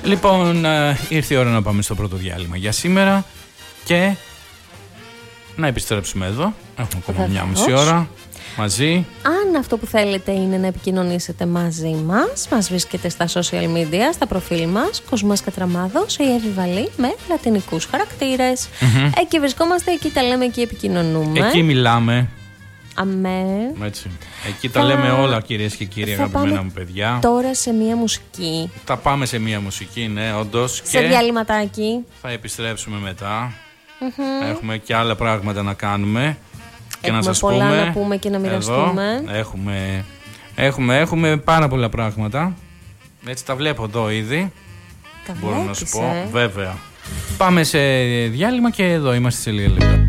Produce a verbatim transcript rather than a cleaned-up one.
Λοιπόν, ήρθε η ώρα να πάμε στο πρώτο διάλειμμα για σήμερα και να επιστρέψουμε εδώ. Έχουμε ακόμα μια μισή ώρα μαζί. Αν αυτό που θέλετε είναι να επικοινωνήσετε μαζί μας, μας βρίσκεται στα social media, στα προφίλ μας, Κοσμάς Κατραμάδος, η Εύη με λατινικούς χαρακτήρες. Mm-hmm. Εκεί βρισκόμαστε, εκεί τα λέμε, εκεί επικοινωνούμε. Εκεί μιλάμε. Αμέ. Έτσι. Εκεί τα θα... λέμε όλα, κυρίες και κύριοι, αγαπημένα μου παιδιά. Τώρα σε μία μουσική. Θα πάμε σε μία μουσική, ναι, όντως. Σε και διαλυματάκι. Θα επιστρέψουμε μετά. Mm-hmm. Έχουμε και άλλα πράγματα να κάνουμε. Και έχουμε να σας πολλά πούμε, να πούμε και να μοιραστούμε. Εδώ, έχουμε, έχουμε, έχουμε πάρα πολλά πράγματα. Έτσι τα βλέπω εδώ ήδη. Τα Μπορώ βλέπεις, να σου πω. ε? Βέβαια. Πάμε σε διάλειμμα και εδώ είμαστε σε λίγα λεπτά.